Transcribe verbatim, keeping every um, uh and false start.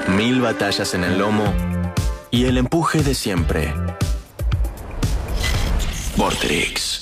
Mil batallas en el lomo y el empuje de siempre. Vorterix.